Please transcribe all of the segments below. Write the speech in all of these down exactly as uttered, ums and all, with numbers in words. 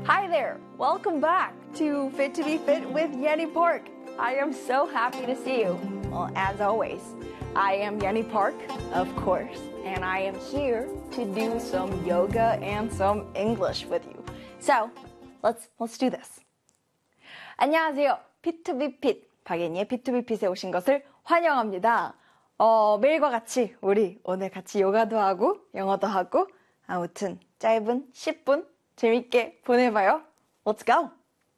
Hi there! Welcome back to Fit to be Fit with Yenny Park. I am so happy to see you. Well, as always, I am Yenny Park, of course, and I am here to do some yoga and some English with you. So, let's let's do this. 안녕하세요. Fit to be Fit, 박예니의 Fit to be Fit에 오신 것을 환영합니다. 어, 매일과 같이 우리 오늘 같이 요가도 하고 영어도 하고 아무튼 짧은 십 분 재밌게 보내봐요. Let's go!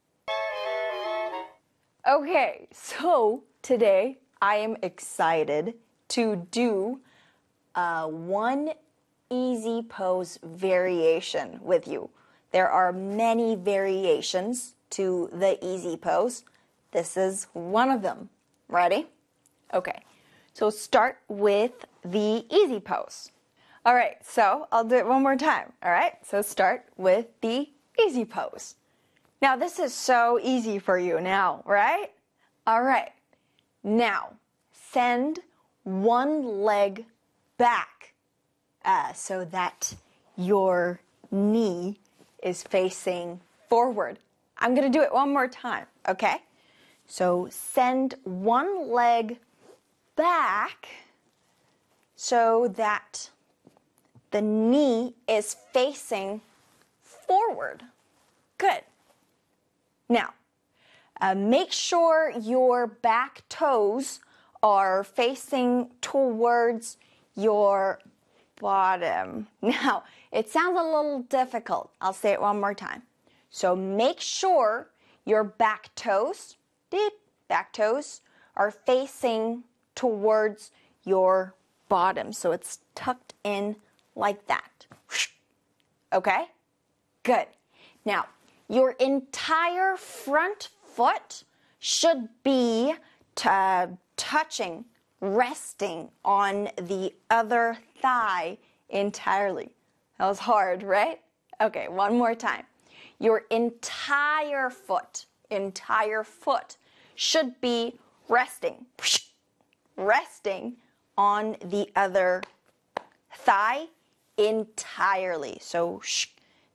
Okay, so today I am excited to do uh, one easy pose variation with you. There are many variations to the easy pose. This is one of them. Ready? Okay, so start with the easy pose. All right, so I'll do it one more time. All right, so start with the easy pose. Now, this is so easy for you now, right? All right, now send one leg back uh, so that your knee is facing forward. I'm going to do it one more time, okay? So send one leg back so that the knee is facing forward. Good. Now, uh, make sure your back toes are facing towards your bottom. Now, it sounds a little difficult. I'll say it one more time. So make sure your back toes, back toes, are facing towards your bottom. So it's tucked in like that. Okay? Good. Now, your entire front foot should be t- touching, resting on the other thigh entirely. That was hard, right? Okay, one more time. Your entire foot, entire foot should be resting, resting on the other thigh entirely. So,